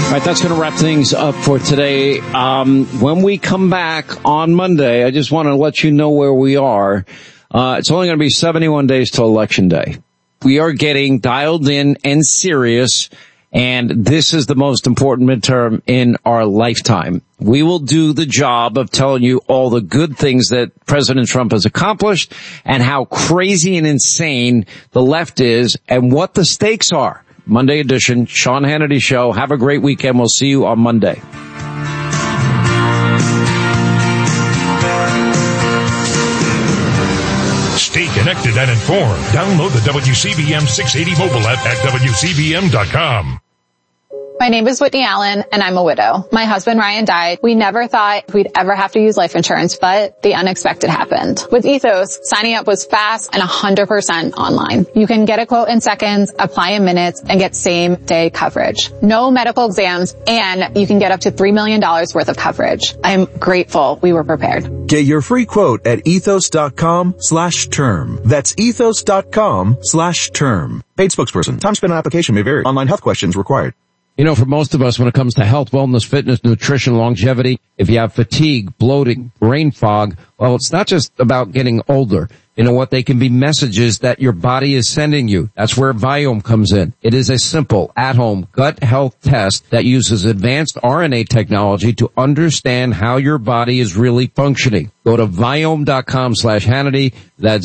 All right, that's going to wrap things up for today. When we come back on Monday, I just want to let you know where we are. It's only going to be 71 days till Election Day. We are getting dialed in and serious, and this is the most important midterm in our lifetime. We will do the job of telling you all the good things that President Trump has accomplished and how crazy and insane the left is and what the stakes are. Monday edition, Sean Hannity Show. Have a great weekend. We'll see you on Monday. Stay connected and informed. Download the WCBM 680 mobile app at WCBM.com. My name is Whitney Allen, and I'm a widow. My husband, Ryan, died. We never thought we'd ever have to use life insurance, but the unexpected happened. With Ethos, signing up was fast and 100% online. You can get a quote in seconds, apply in minutes, and get same-day coverage. No medical exams, and you can get up to $3 million worth of coverage. I'm grateful we were prepared. Get your free quote at ethos.com/term. That's ethos.com/term. Paid spokesperson. Time spent on application may vary. Online health questions required. You know, for most of us, when it comes to health, wellness, fitness, nutrition, longevity, if you have fatigue, bloating, brain fog, well, it's not just about getting older. You know what? They can be messages that your body is sending you. That's where Viome comes in. It is a simple, at-home gut health test that uses advanced RNA technology to understand how your body is really functioning. Go to Viome.com/Hannity. That's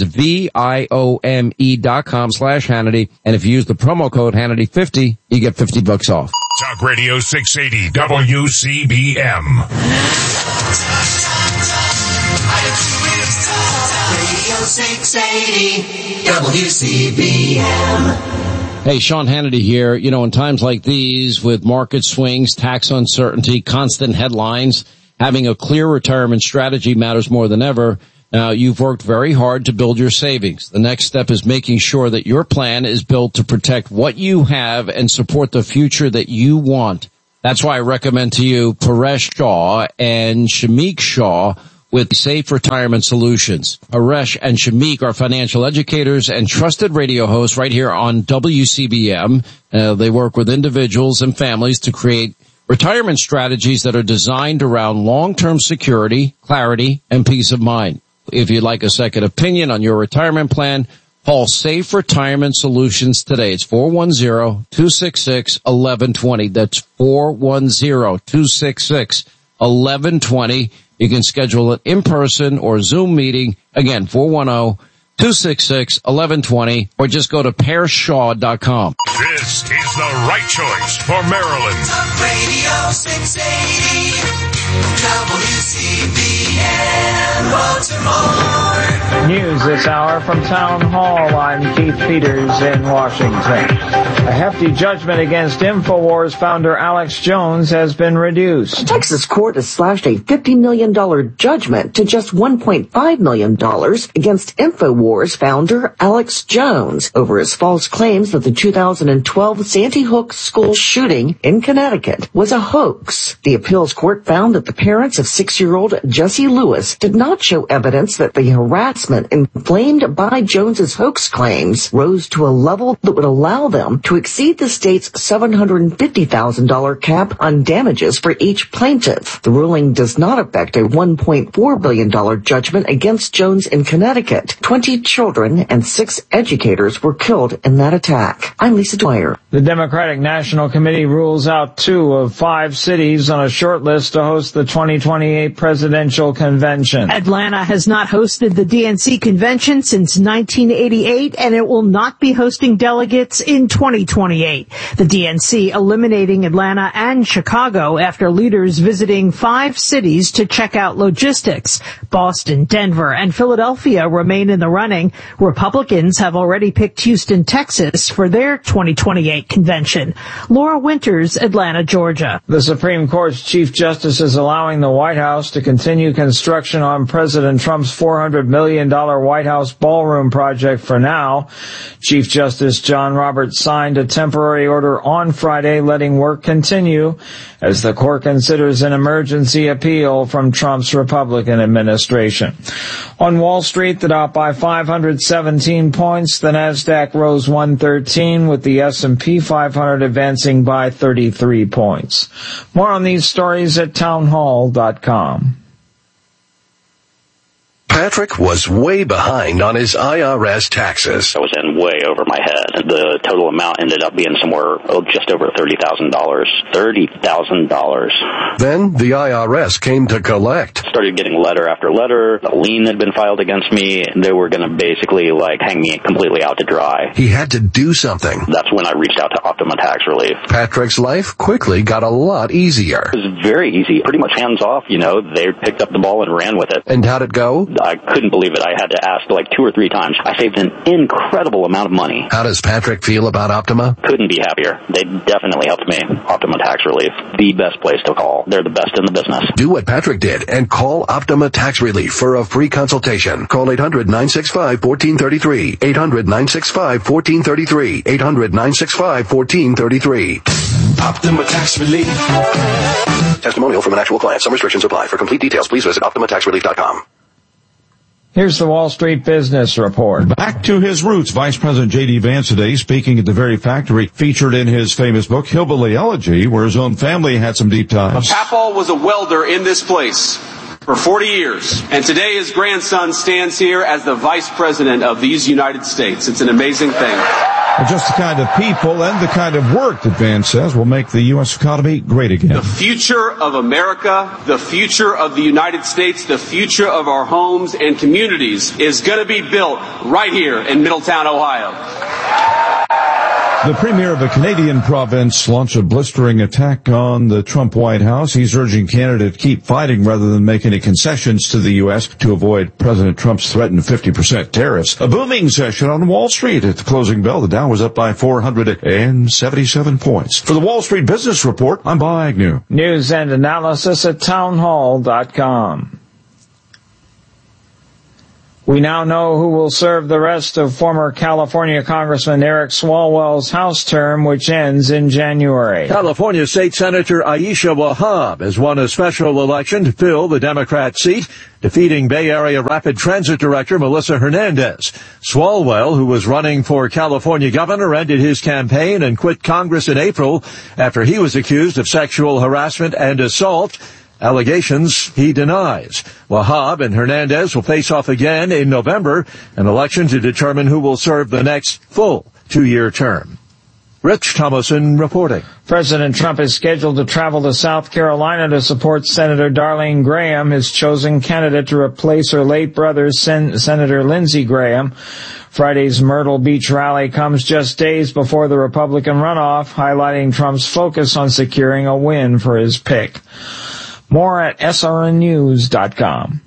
VIOME.com/Hannity. And if you use the promo code Hannity50, you get $50 off. Talk Radio 680 WCBM. Radio 680 WCBM. Hey, Sean Hannity here. You know, in times like these, with market swings, tax uncertainty, constant headlines, having a clear retirement strategy matters more than ever. Now, you've worked very hard to build your savings. The next step is making sure that your plan is built to protect what you have and support the future that you want. That's why I recommend to you Paresh Shah and Shamik Shah with Safe Retirement Solutions. Paresh and Shamik are financial educators and trusted radio hosts right here on WCBM. They work with individuals and families to create retirement strategies that are designed around long-term security, clarity, and peace of mind. If you'd like a second opinion on your retirement plan, call Safe Retirement Solutions today. It's 410-266-1120. That's 410-266-1120. You can schedule an in-person or Zoom meeting. Again, 410-266-1120, or just go to PairShaw.com. This is the right choice for Maryland. Talk Radio 680 WCBM Baltimore. News this hour from Town Hall. I'm Keith Peters in Washington. A hefty judgment against InfoWars founder Alex Jones has been reduced. A Texas court has slashed a $50 million judgment to just $1.5 million against InfoWars founder Alex Jones over his false claims that the 2012 Sandy Hook school shooting in Connecticut was a hoax. The appeals court found that the parents of 6-year-old Jesse Lewis did not show evidence that the harassment inflamed by Jones's hoax claims rose to a level that would allow them to exceed the state's $750,000 cap on damages for each plaintiff. The ruling does not affect a $1.4 billion judgment against Jones in Connecticut. 20 children and 6 educators were killed in that attack. I'm Lisa Dwyer. The Democratic National Committee rules out 2 of 5 cities on a short list to host the 2028 presidential convention. Atlanta has not hosted the DNC convention since 1988, and it will not be hosting delegates in 2028. The DNC eliminating Atlanta and Chicago after leaders visiting 5 cities to check out logistics. Boston, Denver, and Philadelphia remain in the running. Republicans have already picked Houston, Texas for their 2028 convention. Laura Winters, Atlanta, Georgia. The Supreme Court's Chief Justice's allowing the White House to continue construction on President Trump's $400 million White House ballroom project for now. Chief Justice John Roberts signed a temporary order on Friday letting work continue as the court considers an emergency appeal from Trump's Republican administration. On Wall Street, the Dow by 517 points. The Nasdaq rose 113 with the S&P 500 advancing by 33 points. More on these stories at townhall.com. Patrick was way behind on his IRS taxes. I was in way over my head. The total amount ended up being somewhere just over $30,000. $30,000. Then the IRS came to collect. Started getting letter after letter. A lien had been filed against me. They were going to basically hang me completely out to dry. He had to do something. That's when I reached out to Optima Tax Relief. Patrick's life quickly got a lot easier. It was very easy. Pretty much hands off, They picked up the ball and ran with it. And how'd it go? I couldn't believe it. I had to ask 2 or 3 times. I saved an incredible amount of money. How does Patrick feel about Optima? Couldn't be happier. They definitely helped me. Optima Tax Relief, the best place to call. They're the best in the business. Do what Patrick did and call Optima Tax Relief for a free consultation. Call 800-965-1433. 800-965-1433. 800-965-1433. Optima Tax Relief. Testimonial from an actual client. Some restrictions apply. For complete details, please visit OptimaTaxRelief.com. Here's the Wall Street Business Report. Back to his roots. Vice President J.D. Vance today speaking at the very factory featured in his famous book, Hillbilly Elegy, where his own family had some deep ties. Papaw was a welder in this place for 40 years, and today his grandson stands here as the Vice President of these United States. It's an amazing thing. Just the kind of people and the kind of work that Vance says will make the U.S. economy great again. The future of America, the future of the United States, the future of our homes and communities is going to be built right here in Middletown, Ohio. The premier of a Canadian province launched a blistering attack on the Trump White House. He's urging Canada to keep fighting rather than make any concessions to the U.S. to avoid President Trump's threatened 50% tariffs. A booming session on Wall Street. At the closing bell, the Dow was up by 477 points. For the Wall Street Business Report, I'm Bob Agnew. News and analysis at townhall.com. We now know who will serve the rest of former California Congressman Eric Swalwell's House term, which ends in January. California State Senator Aisha Wahab has won a special election to fill the Democrat seat, defeating Bay Area Rapid Transit Director Melissa Hernandez. Swalwell, who was running for California governor, ended his campaign and quit Congress in April after he was accused of sexual harassment and assault. Allegations he denies. Wahab and Hernandez will face off again in November, an election to determine who will serve the next full 2-year term. Rich Thomason reporting. President Trump is scheduled to travel to South Carolina to support Senator Darlene Graham, his chosen candidate to replace her late brother, Senator Lindsey Graham. Friday's Myrtle Beach rally comes just days before the Republican runoff, highlighting Trump's focus on securing a win for his pick. More at srnnews.com.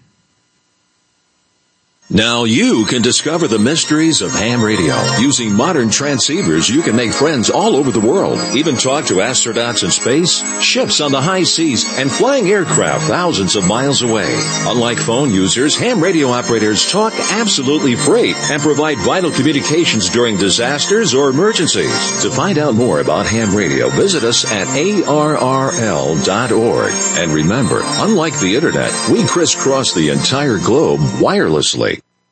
Now you can discover the mysteries of ham radio. Using modern transceivers, you can make friends all over the world. Even talk to astronauts in space, ships on the high seas, and flying aircraft thousands of miles away. Unlike phone users, ham radio operators talk absolutely free and provide vital communications during disasters or emergencies. To find out more about ham radio, visit us at arrl.org. And remember, unlike the internet, we crisscross the entire globe wirelessly.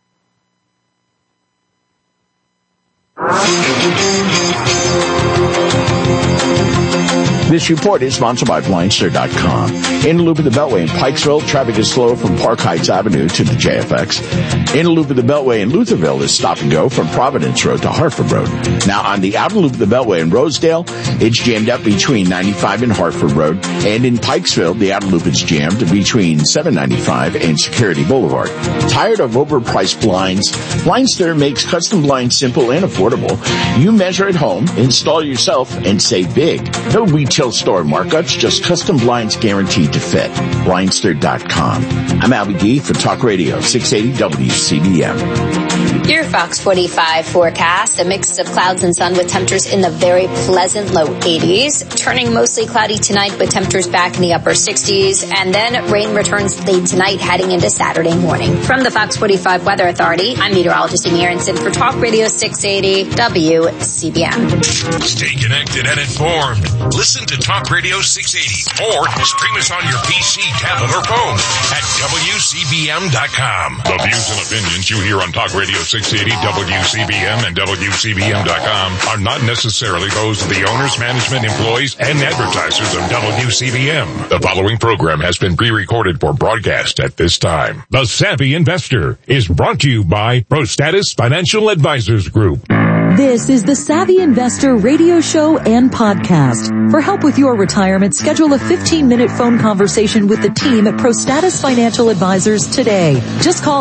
This report is sponsored by Blindster.com. In the loop of the Beltway in Pikesville, traffic is slow from Park Heights Avenue to the JFX. In the loop of the Beltway in Lutherville is stop and go from Providence Road to Hartford Road. Now on the outer loop of the Beltway in Rosedale, it's jammed up between 95 and Hartford Road. And in Pikesville, the outer loop is jammed between 795 and Security Boulevard. Tired of overpriced blinds? Blindster makes custom blinds simple and affordable. You measure at home, install yourself, and save big. No retail store markups, just custom blinds guaranteed to fit. Blindster.com. I'm Albie D for Talk Radio 680 WCBM. Your Fox 45 forecast, a mix of clouds and sun with temperatures in the very pleasant low 80s, turning mostly cloudy tonight with temperatures back in the upper 60s, and then rain returns late tonight heading into Saturday morning. From the Fox 45 Weather Authority, I'm meteorologist Amy Aronson for Talk Radio 680 WCBM. Stay connected and informed. Listen to Talk Radio 680 or stream us on your PC, tablet, or phone at WCBM.com. The views and opinions you hear on Talk Radio 680, WCBM, and WCBM.com are not necessarily those of the owners, management, employees, and advertisers of WCBM. The following program has been pre-recorded for broadcast at this time. The Savvy Investor is brought to you by ProStatus Financial Advisors Group. This is the Savvy Investor radio show and podcast. For help with your retirement, schedule a 15-minute phone conversation with the team at ProStatus Financial Advisors today. Just call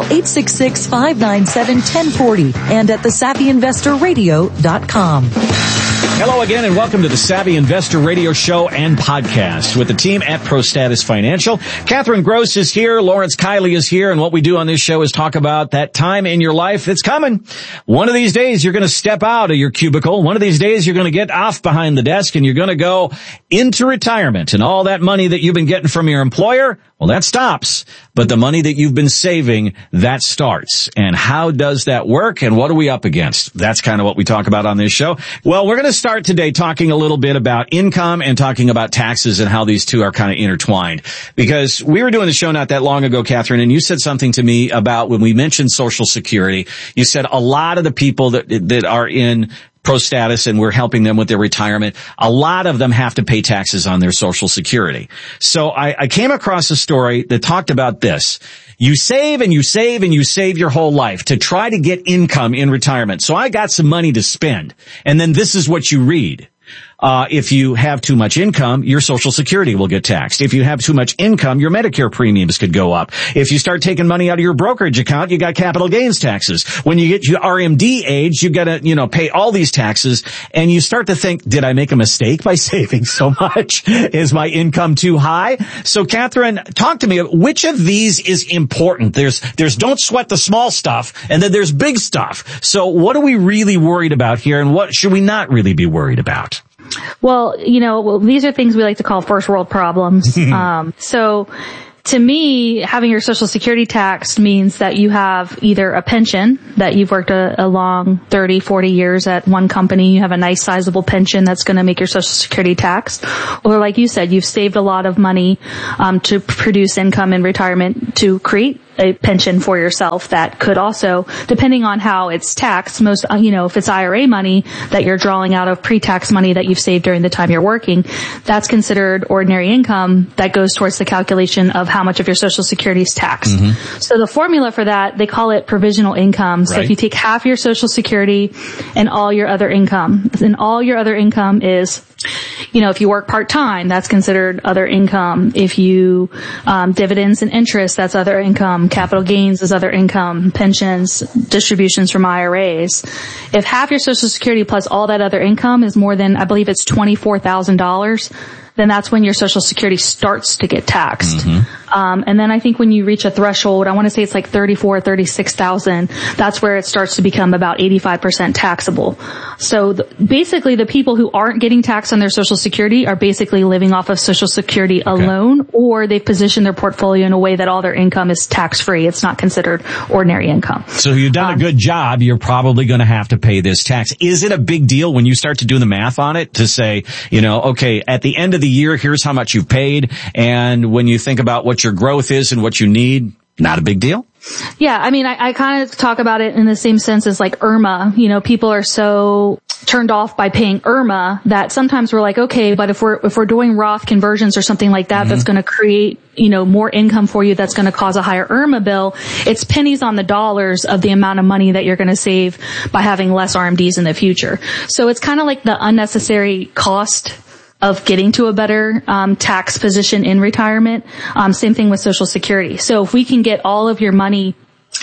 866-597-1040 and at thesavvyinvestorradio.com. Hello again and welcome to the Savvy Investor radio show and podcast with the team at ProStatus Financial. Catherine Gross is here. Lawrence Kiley is here. And what we do on this show is talk about that time in your life that's coming. One of these days you're going to step out of your cubicle. One of these days you're going to get off behind the desk and you're going to go into retirement, and all that money that you've been getting from your employer, well, that stops. But the money that you've been saving, that starts. And how does that work? And what are we up against? That's kind of what we talk about on this show. Well, we're going to start today talking a little bit about income and talking about taxes and how these two are kind of intertwined. Because we were doing the show not that long ago, Catherine, and you said something to me about when we mentioned Social Security. You said a lot of the people that are in ProStatus and we're helping them with their retirement, a lot of them have to pay taxes on their Social Security. So I came across a story that talked about this. You save and you save and you save your whole life to try to get income in retirement. So I got some money to spend. And then this is what you read. If you have too much income, your Social Security will get taxed. If you have too much income, your Medicare premiums could go up. If you start taking money out of your brokerage account, you got capital gains taxes. When you get to RMD age, you gotta, pay all these taxes, and you start to think, did I make a mistake by saving so much? Is my income too high? So Catherine, talk to me. Which of these is important? There's don't sweat the small stuff, and then there's big stuff. So what are we really worried about here, and what should we not really be worried about? Well, these are things we like to call first world problems. So to me, having your Social Security taxed means that you have either a pension that you've worked a long 30, 40 years at one company. You have a nice sizable pension that's going to make your Social Security taxed. Or like you said, you've saved a lot of money, to produce income in retirement to create a pension for yourself that could also, depending on how it's taxed, if it's IRA money that you're drawing out of pre-tax money that you've saved during the time you're working, that's considered ordinary income that goes towards the calculation of how much of your Social Security is taxed. Mm-hmm. So the formula for that, they call it provisional income. So if you take half your Social Security and all your other income, and all your other income is, if you work part-time, that's considered other income. If you, dividends and interest, that's other income. Capital gains is other income. Pensions, distributions from IRAs. If half your Social Security plus all that other income is more than, I believe it's $24,000, then that's when your Social Security starts to get taxed. Mm-hmm. And then I think when you reach a threshold, I want to say it's like 34, 36,000, that's where it starts to become about 85% taxable. So basically the people who aren't getting taxed on their Social Security are basically living off of Social Security alone, or they've positioned their portfolio in a way that all their income is tax-free. It's not considered ordinary income. So you've done a good job. You're probably going to have to pay this tax. Is it a big deal when you start to do the math on it to say, okay, at the end of the year, here's how much you've paid, and when you think about what your growth is and what you need, not a big deal? Yeah, I kind of talk about it in the same sense as like IRMA. People are so turned off by paying IRMA that sometimes we're like, okay, but if we're doing Roth conversions or something like that, that's going to create, more income for you, that's going to cause a higher IRMA bill. It's pennies on the dollars of the amount of money that you're going to save by having less RMDs in the future. So it's kind of like the unnecessary cost of getting to a better tax position in retirement. Same thing with Social Security. So if we can get all of your money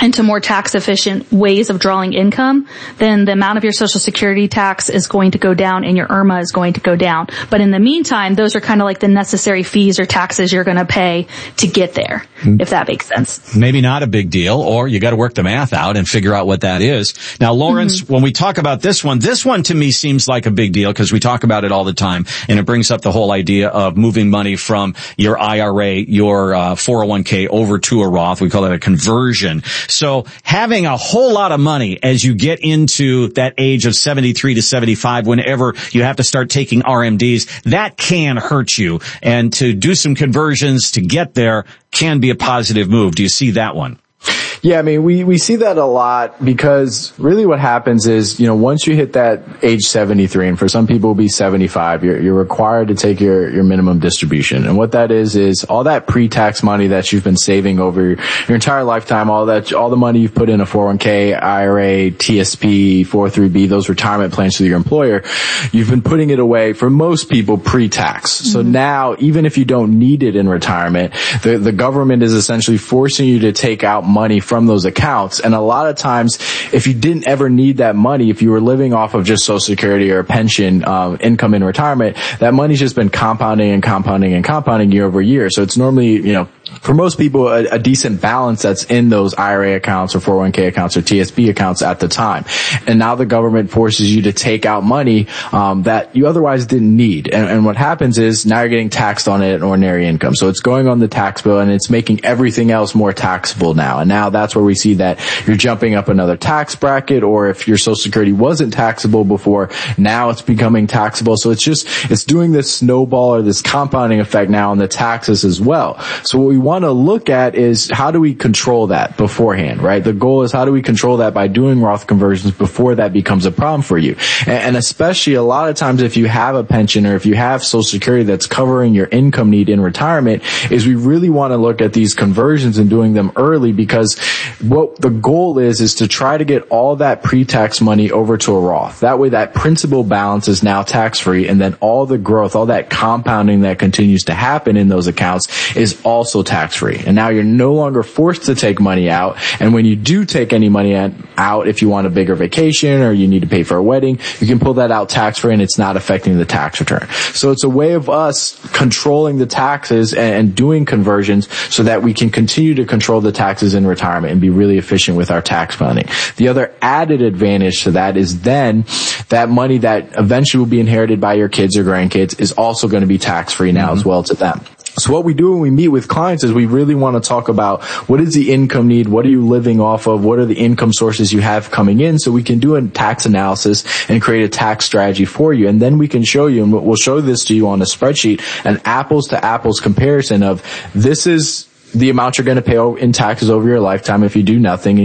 into more tax efficient ways of drawing income, then the amount of your Social Security tax is going to go down and your IRMA is going to go down. But in the meantime, those are kind of like the necessary fees or taxes you're going to pay to get there, if that makes sense. Maybe not a big deal, or you got to work the math out and figure out what that is. Now, Lawrence, when we talk about this one to me seems like a big deal because we talk about it all the time, and it brings up the whole idea of moving money from your IRA, your 401k over to a Roth. We call it a conversion. So having a whole lot of money as you get into that age of 73 to 75, whenever you have to start taking RMDs, that can hurt you. And to do some conversions to get there can be a positive move. Do you see that one? Yeah, I mean, we see that a lot because really what happens is, once you hit that age 73, and for some people it'll be 75, you're required to take your minimum distribution. And what that is all that pre-tax money that you've been saving over your entire lifetime, all the money you've put in a 401k, IRA, TSP, 403b, those retirement plans through your employer, you've been putting it away for most people pre-tax. So now, even if you don't need it in retirement, the government is essentially forcing you to take out money from those accounts. And a lot of times, if you didn't ever need that money, if you were living off of just Social Security or a pension income in retirement, that money's just been compounding and compounding and compounding year over year. So it's normally, for most people, a decent balance that's in those IRA accounts or 401k accounts or TSP accounts at the time. And now the government forces you to take out money that you otherwise didn't need. And what happens is now you're getting taxed on it at ordinary income. So it's going on the tax bill and it's making everything else more taxable now. And now that's where we see that you're jumping up another tax bracket, or if your Social Security wasn't taxable before, now it's becoming taxable. So it's doing this snowball or this compounding effect now on the taxes as well. So what we want to look at is how do we control that beforehand, right? The goal is how do we control that by doing Roth conversions before that becomes a problem for you. And especially a lot of times if you have a pension or if you have Social Security that's covering your income need in retirement, is we really want to look at these conversions and doing them early, because what the goal is to try to get all that pre-tax money over to a Roth. That way that principal balance is now tax-free, and then all the growth, all that compounding that continues to happen in those accounts is also tax-free. And now you're no longer forced to take money out. And when you do take any money out, if you want a bigger vacation or you need to pay for a wedding, you can pull that out tax-free and it's not affecting the tax return. So it's a way of us controlling the taxes and doing conversions so that we can continue to control the taxes in retirement and be really efficient with our tax planning. The other added advantage to that is then that money that eventually will be inherited by your kids or grandkids is also going to be tax-free now as well to them. So what we do when we meet with clients is we really want to talk about what is the income need, what are you living off of, what are the income sources you have coming in, so we can do a tax analysis and create a tax strategy for you. And then we can show you, and we'll show this to you on a spreadsheet, an apples to apples comparison of this is the amount you're going to pay in taxes over your lifetime if you do nothing.